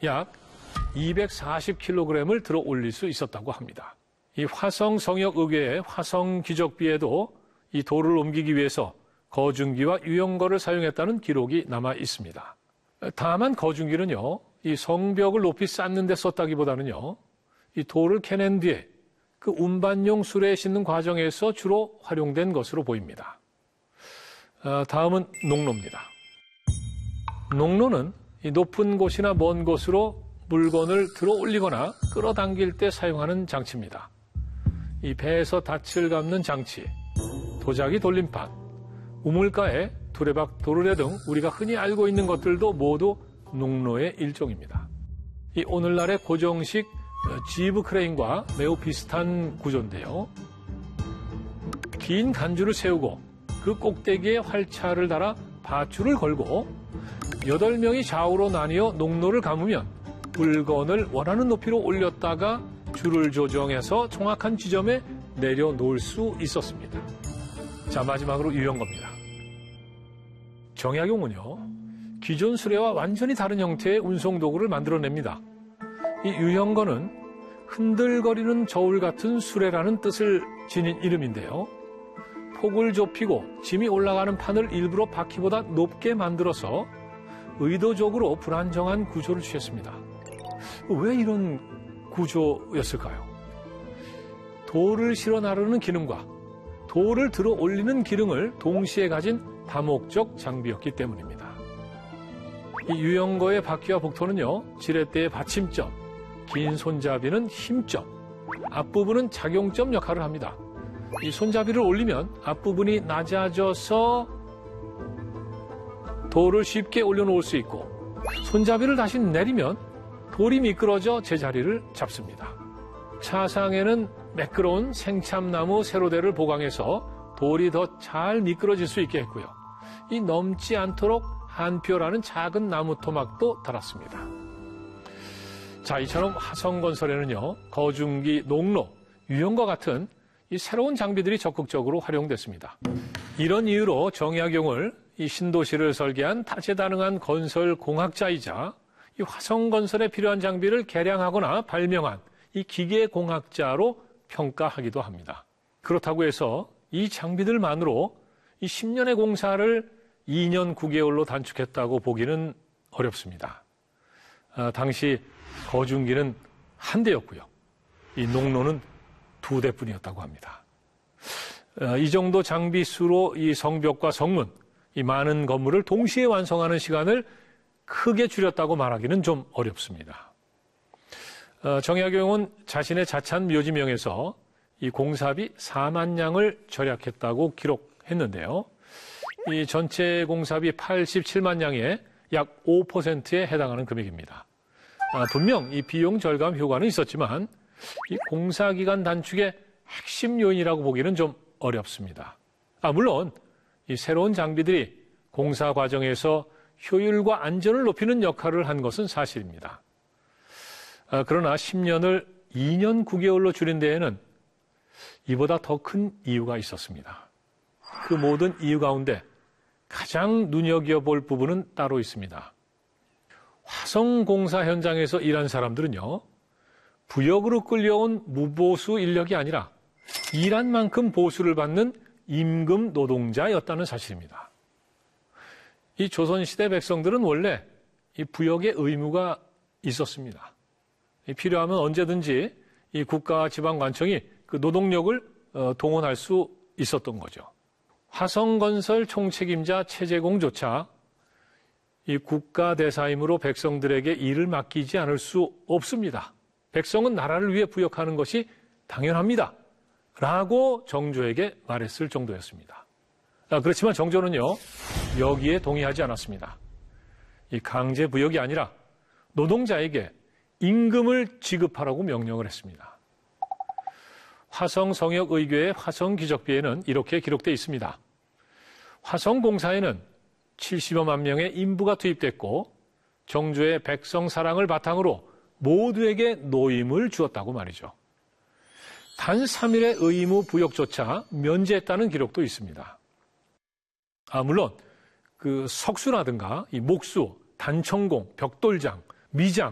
약 240kg을 들어 올릴 수 있었다고 합니다. 이 화성 성역 의궤의 화성 기적비에도 이 돌을 옮기기 위해서 거중기와 유형거를 사용했다는 기록이 남아 있습니다. 다만 거중기는요, 이 성벽을 높이 쌓는 데 썼다기보다는요, 이 돌을 캐낸 뒤에 그 운반용 수레에 싣는 과정에서 주로 활용된 것으로 보입니다. 다음은 농로입니다. 농로는 이 높은 곳이나 먼 곳으로 물건을 들어 올리거나 끌어당길 때 사용하는 장치입니다. 이 배에서 닻을 감는 장치, 도자기 돌림판, 우물가에 두레박 도르래 등 우리가 흔히 알고 있는 것들도 모두 농로의 일종입니다. 이 오늘날의 고정식 지브 크레인과 매우 비슷한 구조인데요. 긴 간줄을 세우고 그 꼭대기에 활차를 달아 밧줄을 걸고 8명이 좌우로 나뉘어 농로를 감으면 물건을 원하는 높이로 올렸다가 줄을 조정해서 정확한 지점에 내려놓을 수 있었습니다. 자, 마지막으로 유형거입니다. 정약용은요, 기존 수레와 완전히 다른 형태의 운송도구를 만들어냅니다. 이 유형거는 흔들거리는 저울 같은 수레라는 뜻을 지닌 이름인데요. 폭을 좁히고 짐이 올라가는 판을 일부러 바퀴보다 높게 만들어서 의도적으로 불안정한 구조를 취했습니다. 왜 이런 구조였을까요? 돌을 실어 나르는 기능과 돌을 들어 올리는 기능을 동시에 가진 다목적 장비였기 때문입니다. 이 유형거의 바퀴와 복토는요, 지렛대의 받침점, 긴 손잡이는 힘점, 앞부분은 작용점 역할을 합니다. 이 손잡이를 올리면 앞부분이 낮아져서 돌을 쉽게 올려놓을 수 있고, 손잡이를 다시 내리면 돌이 미끄러져 제자리를 잡습니다. 차상에는 매끄러운 생참나무 세로대를 보강해서 돌이 더 잘 미끄러질 수 있게 했고요. 이 넘지 않도록 한표라는 작은 나무 토막도 달았습니다. 자, 이처럼 화성건설에는요, 거중기, 농로, 유형과 같은 이 새로운 장비들이 적극적으로 활용됐습니다. 이런 이유로 정약용을 이 신도시를 설계한 다재다능한 건설 공학자이자 이 화성건설에 필요한 장비를 개량하거나 발명한 이 기계공학자로 평가하기도 합니다. 그렇다고 해서 이 장비들만으로 이 10년의 공사를 2년 9개월로 단축했다고 보기는 어렵습니다. 당시 거중기는 한 대였고요. 이 농로는 2대뿐이었다고 합니다. 이 정도 장비 수로 이 성벽과 성문, 이 많은 건물을 동시에 완성하는 시간을 크게 줄였다고 말하기는 좀 어렵습니다. 정약용은 자신의 자찬 묘지명에서 이 공사비 4만 냥을 절약했다고 기록했는데요. 이 전체 공사비 87만 냥의 약 5%에 해당하는 금액입니다. 분명 이 비용 절감 효과는 있었지만 이 공사기간 단축의 핵심 요인이라고 보기는 좀 어렵습니다. 물론 이 새로운 장비들이 공사 과정에서 효율과 안전을 높이는 역할을 한 것은 사실입니다. 그러나 10년을 2년 9개월로 줄인 데에는 이보다 더 큰 이유가 있었습니다. 그 모든 이유 가운데 가장 눈여겨볼 부분은 따로 있습니다. 화성공사 현장에서 일한 사람들은요, 부역으로 끌려온 무보수 인력이 아니라 일한 만큼 보수를 받는 임금 노동자였다는 사실입니다. 이 조선시대 백성들은 원래 이 부역의 의무가 있었습니다. 필요하면 언제든지 이 국가와 지방관청이 그 노동력을 동원할 수 있었던 거죠. 화성건설 총책임자 최재공조차 이 국가대사임으로 백성들에게 일을 맡기지 않을 수 없습니다. 백성은 나라를 위해 부역하는 것이 당연합니다. 라고 정조에게 말했을 정도였습니다. 그렇지만 정조는요, 여기에 동의하지 않았습니다. 이 강제 부역이 아니라 노동자에게 임금을 지급하라고 명령을 했습니다. 화성성역의궤의 화성기적비에는 이렇게 기록되어 있습니다. 화성공사에는 70여만 명의 인부가 투입됐고 정조의 백성 사랑을 바탕으로 모두에게 노임을 주었다고 말이죠. 단 3일의 의무 부역조차 면제했다는 기록도 있습니다. 물론 그 석수라든가 이 목수, 단청공, 벽돌장, 미장